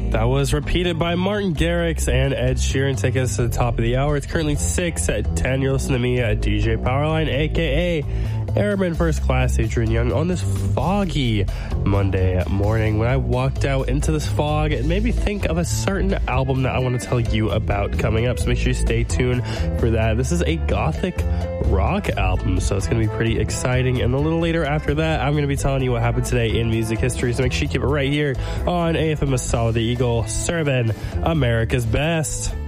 That was Repeated by Martin Garrix and Ed Sheeran. Take us to the top of the hour. It's currently 6 at 10. You're listening to me at DJ Powerline, a.k.a. Airman First Class Adrian Young, on this foggy Monday morning. When I walked out into this fog, it made me think of a certain album that I want to tell you about coming up. So make sure you stay tuned for that. This is a gothic rock album, so it's going to be pretty exciting. And a little later after that, I'm going to be telling you what happened today in music history. So make sure you keep it right here on AFM Masala, the Eagle, serving America's best.